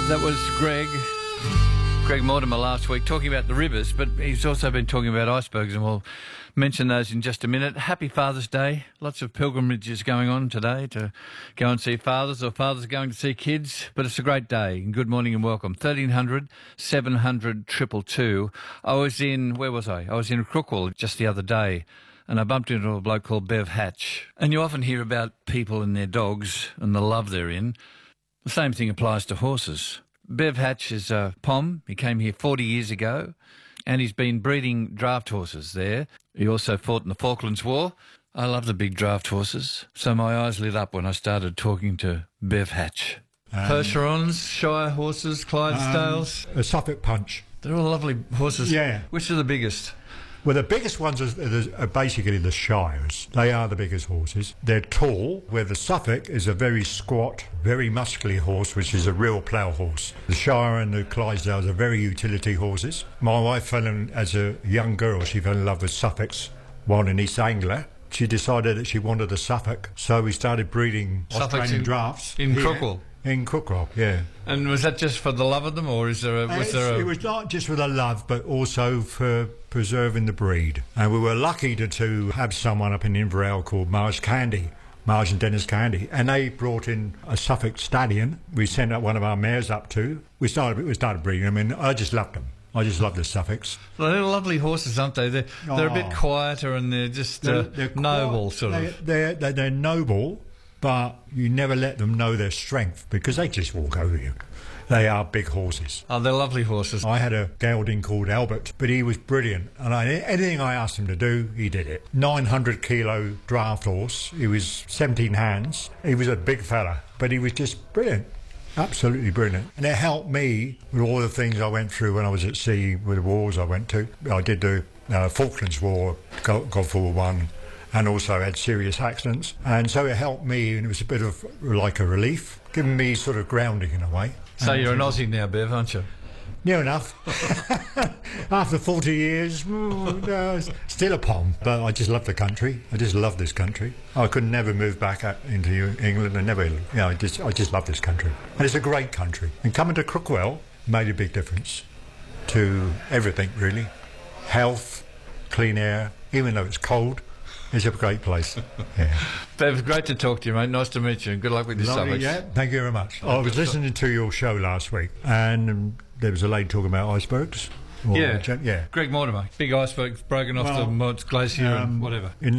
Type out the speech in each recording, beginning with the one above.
That was Greg Mortimer last week talking about the rivers, but he's also been talking about icebergs, and we'll mention those in just a minute. Happy Father's Day. Lots of pilgrimages going on today to go and see fathers, or fathers going to see kids, but it's a great day. And good morning and welcome. 1300 700 222. Where was I? I was in Crookwell just the other day, and I bumped into a bloke called Bev Hatch. And you often hear about people and their dogs and the love they're in. The same thing applies to horses. Bev Hatch is a POM. He came here 40 years ago, and he's been breeding draft horses there. He also fought in the Falklands War. I love the big draft horses, so my eyes lit up when I started talking to Bev Hatch. Percherons, Shire horses, Clydesdales. A Suffolk Punch. They're all lovely horses. Yeah. Which are the biggest? Well, the biggest ones are basically the Shires. They are the biggest horses. They're tall, where the Suffolk is a very squat, very muscly horse, which is a real plough horse. The Shire and the Clydesdales are very utility horses. My wife fell in, as a young girl, she fell in love with Suffolks while in East Anglia. She decided that she wanted a Suffolk, so we started breeding Australian drafts. In Crookwell? In Crookwell, yeah. And was that just for the love of them, or is there It was not just for the love, but also for preserving the breed. And we were lucky to have someone up in Inverell called Marge and Dennis Candy, and they brought in a Suffolk stallion. We sent up one of our mares up to. We started breeding them, and I just loved them. I just love the Suffolks. Well, they're lovely horses, aren't they? They're a bit quieter, and they're just they're noble, sort of. They're noble, but you never let them know their strength because they just walk over you. They are big horses. Oh, they're lovely horses. I had a gelding called Albert, but he was brilliant. And anything I asked him to do, he did it. 900-kilo draft horse. He was 17 hands. He was a big fella, but he was just brilliant. Absolutely brilliant. And it helped me with all the things I went through when I was at sea with the wars I went to. I did the Falklands War, Gulf War One, and also had serious accidents. And so it helped me, and it was a bit of like a relief, giving me sort of grounding in a way. So you're an Aussie now, Bev, aren't you? Near enough. After 40 years, still a POM. But I just love the country. I just love this country. I could never move back into England. I just love this country. And it's a great country. And coming to Crookwell made a big difference to everything, really. Health, clean air, even though it's cold. It's a great place. Yeah. Bev, great to talk to you, mate. Nice to meet you, and good luck with your Suffolks. Yeah, thank you very much. I was listening to your show last week, and there was a lady talking about icebergs. Yeah. Greg Mortimer, big iceberg broken off the Mods Glacier and whatever. In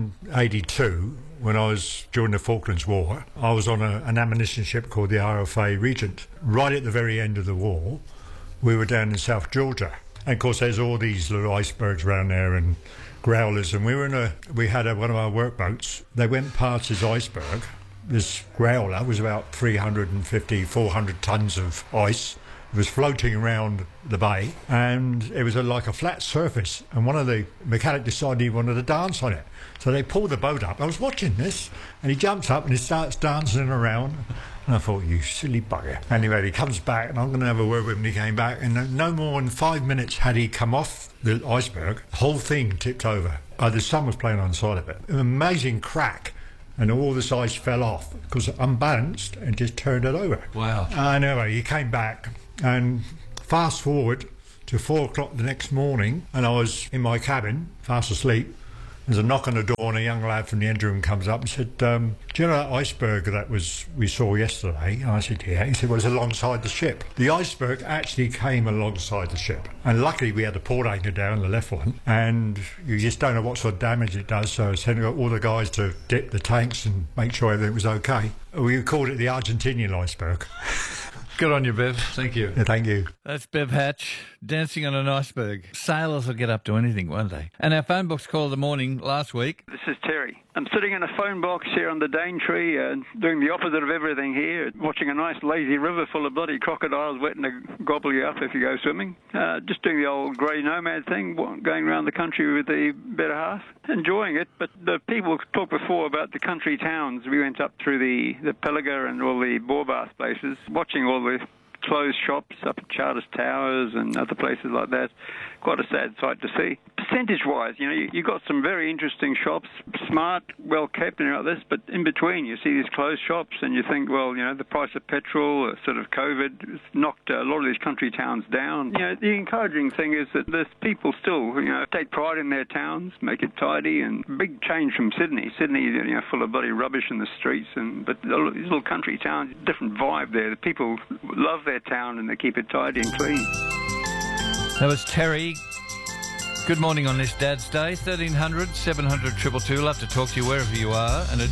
1982, when I was during the Falklands War, I was on an ammunition ship called the RFA Regent. Right at the very end of the war, we were down in South Georgia, and of course, there's all these little icebergs around there and growlers, and we had one of our workboats. They went past this iceberg. This growler was about 350, 400 tons of ice. It was floating around the bay, and it was like a flat surface, and one of the mechanics decided he wanted to dance on it. So they pulled the boat up. I was watching this, and he jumps up and he starts dancing around. And I thought, you silly bugger. Anyway, he comes back, and I'm going to have a word with him. He came back, and no more than 5 minutes had he come off the iceberg, the whole thing tipped over. The sun was playing on the side of it. An amazing crack, and all this ice fell off because it unbalanced and just turned it over. Wow. Anyway, he came back, and fast forward to 4 o'clock the next morning, and I was in my cabin, fast asleep. There's a knock on the door, and a young lad from the engine room comes up and said, do you know that iceberg we saw yesterday? And I said, yeah. He said, well, it's alongside the ship. The iceberg actually came alongside the ship. And luckily we had the port anchor down, the left one, and you just don't know what sort of damage it does, so I sent all the guys to dip the tanks and make sure everything was okay. We called it the Argentinian iceberg. Good on you, Bev. Thank you. Yeah, thank you. That's Bev Hatch, dancing on an iceberg. Sailors will get up to anything, won't they? And our phone box call of the morning last week. This is Terry. I'm sitting in a phone box here on the Daintree, doing the opposite of everything here, watching a nice lazy river full of bloody crocodiles waiting to gobble you up if you go swimming. Just doing the old grey nomad thing, going around the country with the better half. Enjoying it, but the people talked before about the country towns. We went up through the Pilliga and all the boar bath places, watching all the closed shops up at Charters Towers and other places like that. Quite a sad sight to see. percentage-wise, you know, you got some very interesting shops, smart, well kept, and all this. But in between, you see these closed shops, and you think, well, you know, the price of petrol, sort of COVID, has knocked a lot of these country towns down. You know, the encouraging thing is that there's people still, you know, take pride in their towns, make it tidy, and big change from Sydney. Sydney, you know, full of bloody rubbish in the streets, but these little country towns, different vibe there. The people love their town and they keep it tidy and clean. That was Terry. Good morning on this Dad's Day. 1300 700 222. Love to talk to you wherever you are. And it